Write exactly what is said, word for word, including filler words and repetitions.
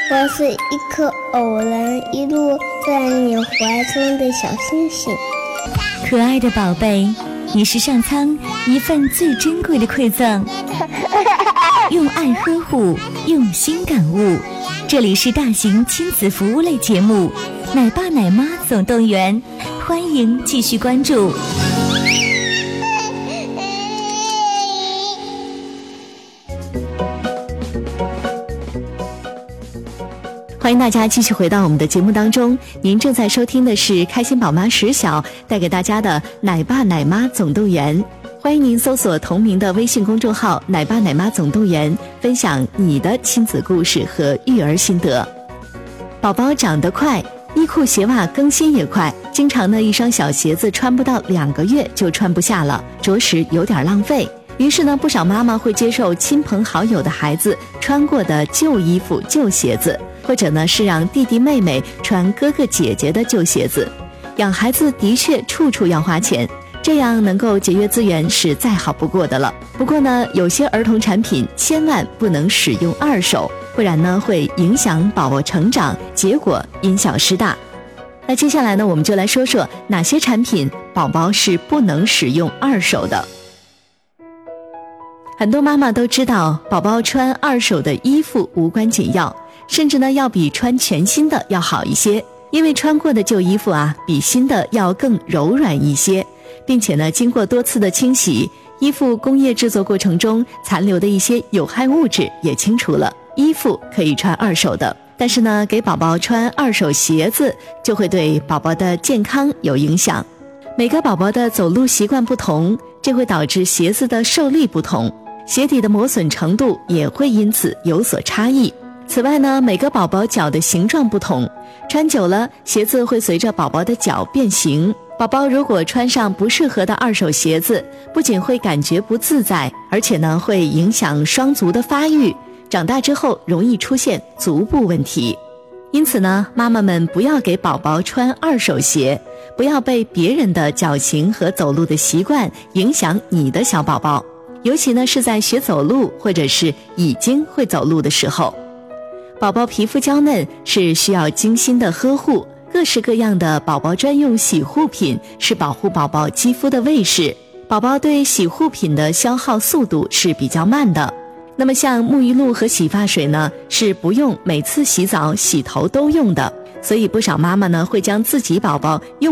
我是一颗偶然一路在你怀中的小星星。 可爱的宝贝，你是上苍一份最珍贵的馈赠，用爱呵护，用心感悟。这里是大型亲子服务类节目《奶爸奶妈总动员》，欢迎继续关注。欢迎大家继续回到我们的节目当中，您正在收听的是开心宝妈石晓带给大家的奶爸奶妈总动员。欢迎您搜索同名的微信公众号奶爸奶妈总动员，分享你的亲子故事和育儿心得。宝宝长得快，衣裤鞋袜更新也快，经常呢一双小鞋子穿不到两个月就穿不下了，着实有点浪费。于是呢，不少妈妈会接受亲朋好友的孩子穿过的旧衣服、旧鞋子，或者呢是让弟弟妹妹穿哥哥姐姐的旧鞋子。养孩子的确处处要花钱，这样能够节约资源是再好不过的了。不过呢，有些儿童产品千万不能使用二手，不然呢会影响宝宝成长，结果因小失大。那接下来呢，我们就来说说哪些产品宝宝是不能使用二手的。很多妈妈都知道，宝宝穿二手的衣服无关紧要，甚至呢要比穿全新的要好一些，因为穿过的旧衣服啊，比新的要更柔软一些，并且呢经过多次的清洗，衣服工业制作过程中残留的一些有害物质也清除了，衣服可以穿二手的。但是呢，给宝宝穿二手鞋子就会对宝宝的健康有影响。每个宝宝的走路习惯不同，这会导致鞋子的受力不同，鞋底的磨损程度也会因此有所差异。此外呢，每个宝宝脚的形状不同，穿久了鞋子会随着宝宝的脚变形。宝宝如果穿上不适合的二手鞋子，不仅会感觉不自在，而且呢会影响双足的发育，长大之后容易出现足部问题。因此呢，妈妈们不要给宝宝穿二手鞋，不要被别人的脚型和走路的习惯影响你的小宝宝，尤其呢是在学走路或者是已经会走路的时候。宝宝皮肤娇嫩，是需要精心的呵护，各式各样的宝宝专用洗护品是保护宝宝肌肤的卫士。宝宝对洗护品的消耗速度是比较慢的，那么像沐浴露和洗发水呢，是不用每次洗澡洗头都用的，所以不少妈妈呢会将自己宝宝用